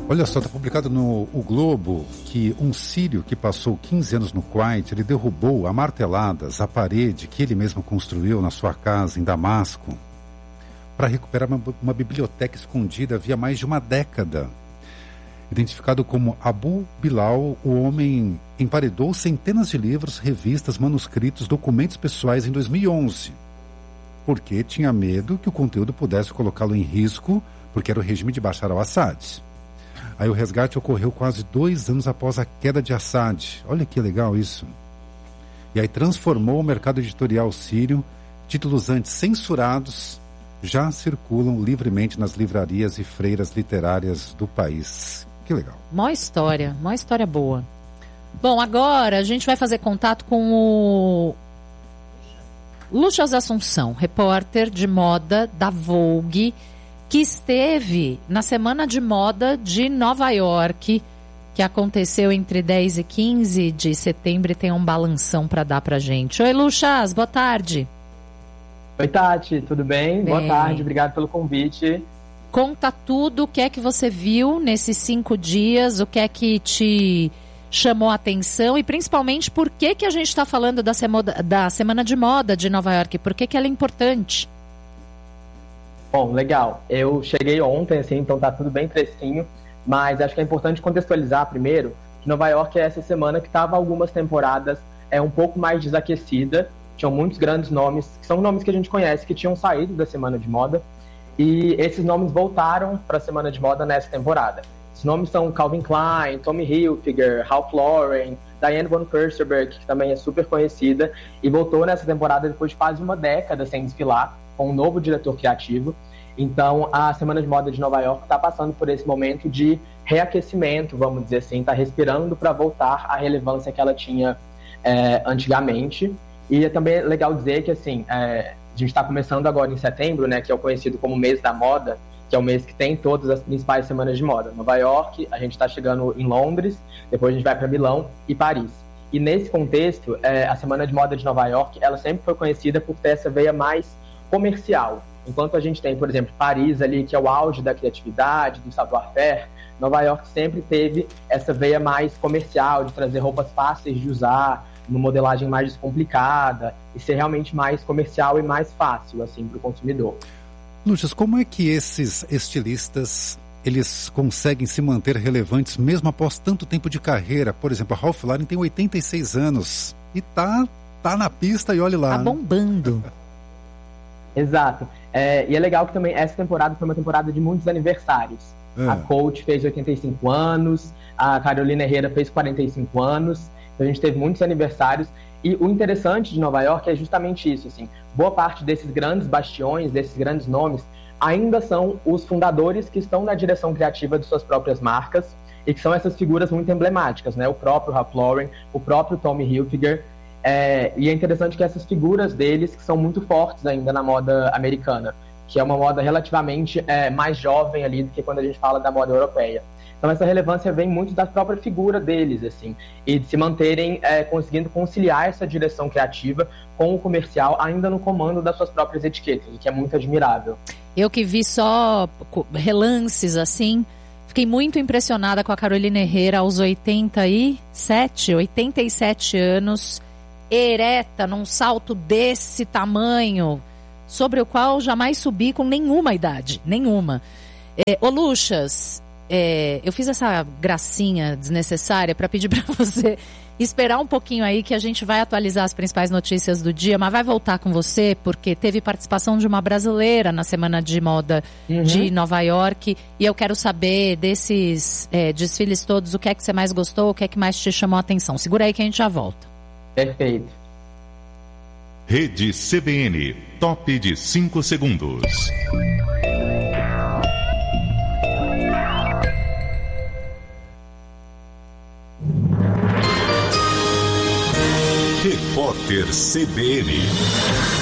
Olha só, está publicado no O Globo que um sírio que passou 15 anos no Kuwait, ele derrubou a marteladas a parede que ele mesmo construiu na sua casa em Damasco para recuperar uma biblioteca escondida havia mais de uma década. Identificado como Abu Bilal, o homem emparedou centenas de livros, revistas, manuscritos, documentos pessoais em 2011, porque tinha medo que o conteúdo pudesse colocá-lo em risco, porque era o regime de Bashar al-Assad. Aí o resgate ocorreu quase 2 anos após a queda de Assad. Olha que legal isso. E aí transformou o mercado editorial sírio. Títulos antes censurados já circulam livremente nas livrarias e feiras literárias do país. Que legal. Mó história boa. Bom, agora a gente vai fazer contato com o Luchas Assunção, repórter de moda da Vogue, que esteve na Semana de Moda de Nova York, que aconteceu entre 10 e 15 de setembro, e tem um balanção para dar pra gente. Oi, Luchas, boa tarde. Oi, Tati, tudo bem? Boa tarde, obrigado pelo convite. Conta tudo, o que é que você viu nesses 5 dias, o que é que te chamou a atenção e principalmente por que a gente está falando da Semana de Moda de Nova York, por que ela é importante? Bom, legal. Eu cheguei ontem, assim, então tá tudo bem fresquinho, mas acho que é importante contextualizar primeiro que Nova York é essa semana que estava algumas temporadas um pouco mais desaquecida, tinham muitos grandes nomes, que são nomes que a gente conhece, que tinham saído da Semana de Moda, e esses nomes voltaram para a Semana de Moda nessa temporada. Esses nomes são Calvin Klein, Tommy Hilfiger, Ralph Lauren, Diane von Furstenberg, que também é super conhecida, e voltou nessa temporada depois de quase uma década sem desfilar, com um novo diretor criativo. Então, a Semana de Moda de Nova York está passando por esse momento de reaquecimento, vamos dizer assim, está respirando para voltar à relevância que ela tinha antigamente. E é também legal dizer que, assim, a gente está começando agora em setembro, né, que é o conhecido como mês da moda, que é o mês que tem todas as principais semanas de moda. Nova York, a gente está chegando em Londres, depois a gente vai para Milão e Paris. E nesse contexto, a Semana de Moda de Nova York, ela sempre foi conhecida por ter essa veia mais comercial. Enquanto a gente tem, por exemplo, Paris ali, que é o auge da criatividade, do savoir-faire, Nova York sempre teve essa veia mais comercial, de trazer roupas fáceis de usar, uma modelagem mais descomplicada, e ser realmente mais comercial e mais fácil, assim, para o consumidor. Luchas, como é que esses estilistas, eles conseguem se manter relevantes mesmo após tanto tempo de carreira? Por exemplo, a Ralph Lauren tem 86 anos e tá na pista e olha lá. Tá bombando. Exato. E é legal que também essa temporada foi uma temporada de muitos aniversários. A Coach fez 85 anos, a Carolina Herrera fez 45 anos, então a gente teve muitos aniversários. E o interessante de Nova York é justamente isso, assim, boa parte desses grandes bastiões, desses grandes nomes, ainda são os fundadores que estão na direção criativa de suas próprias marcas e que são essas figuras muito emblemáticas, né? O próprio Ralph Lauren, o próprio Tommy Hilfiger. E é interessante que essas figuras deles que são muito fortes ainda na moda americana, que é uma moda relativamente mais jovem ali do que quando a gente fala da moda europeia. Então essa relevância vem muito da própria figura deles, assim, e de se manterem conseguindo conciliar essa direção criativa com o comercial ainda no comando das suas próprias etiquetas, o que é muito admirável. Eu que vi só relances, assim, fiquei muito impressionada com a Carolina Herrera aos 87 anos, ereta, num salto desse tamanho, sobre o qual jamais subi com nenhuma idade, nenhuma. Ô Luchas, eu fiz essa gracinha desnecessária para pedir para você esperar um pouquinho aí que a gente vai atualizar as principais notícias do dia, mas vai voltar com você porque teve participação de uma brasileira na Semana de Moda de Nova York e eu quero saber desses desfiles todos, o que é que você mais gostou, o que é que mais te chamou a atenção. Segura aí que a gente já volta. Perfeito. Rede CBN, top de 5 segundos. Repórter CBN.